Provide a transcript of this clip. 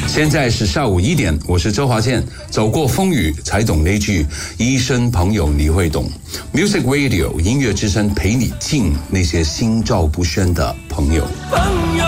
现在是下午1点，我是周华健。走过风雨，才懂那句医生朋友你会懂。Music Radio 音乐之声陪你敬那些心照不宣的朋友。